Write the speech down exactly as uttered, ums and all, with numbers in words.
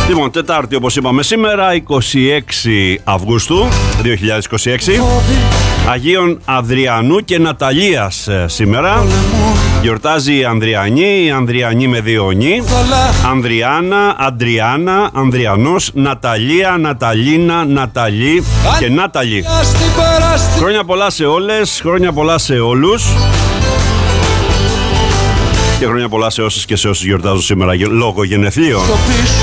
Λοιπόν, Τετάρτη όπως είπαμε σήμερα, είκοσι έξι Αυγούστου δύο χιλιάδες είκοσι έξι. Αγίων Ανδριανού και Ναταλίας σήμερα. Γιορτάζει η Ανδριανή, η Ανδριανή με δύο νι. Ανδριάνα, Αντριάνα, Ανδριανός, Ναταλία, Ναταλίνα, Ναταλή και Νάταλη. Χρόνια πολλά σε όλες, χρόνια πολλά σε όλους. Και χρόνια πολλά σε όσες και σε όσους γιορτάζουν σήμερα λόγω γενεθλίων.